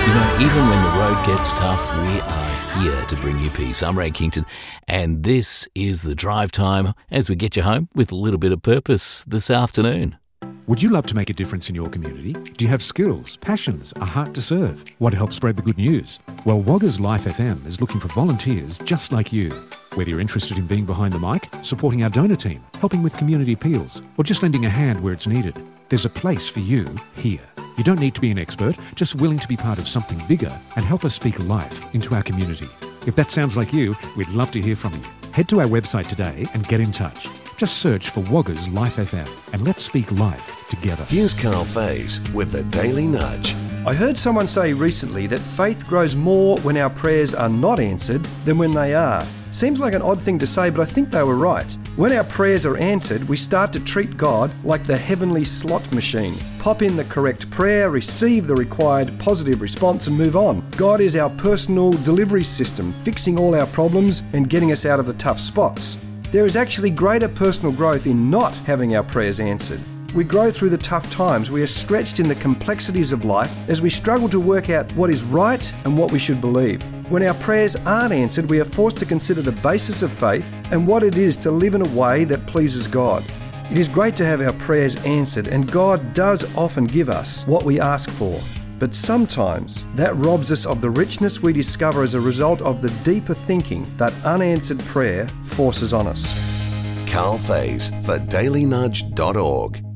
You know, even when the road gets tough, we are here to bring you peace. I'm Ray Kington, and this is The Drive Time as we get you home with a little bit of purpose this afternoon. Would you love to make a difference in your community? Do you have skills, passions, a heart to serve? Want to help spread the good news? Well, Wagga's Life FM is looking for volunteers just like you. Whether you're interested in being behind the mic, supporting our donor team, helping with community appeals, or just lending a hand where it's needed, there's a place for you here. You don't need to be an expert, just willing to be part of something bigger and help us speak life into our community. If that sounds like you, we'd love to hear from you. Head to our website today and get in touch. Just search for Wagga's Life FM and let's speak life together. Here's Carl Faze with the Daily Nudge. I heard someone say recently that faith grows more when our prayers are not answered than when they are. Seems like an odd thing to say, but I think they were right. When our prayers are answered, we start to treat God like the heavenly slot machine. Pop in the correct prayer, receive the required positive response and move on. God is our personal delivery system, fixing all our problems and getting us out of the tough spots. There is actually greater personal growth in not having our prayers answered. We grow through the tough times. We are stretched in the complexities of life as we struggle to work out what is right and what we should believe. When our prayers aren't answered, we are forced to consider the basis of faith and what it is to live in a way that pleases God. It is great to have our prayers answered, and God does often give us what we ask for. But sometimes that robs us of the richness we discover as a result of the deeper thinking that unanswered prayer forces on us. Carl Faze for dailynudge.org.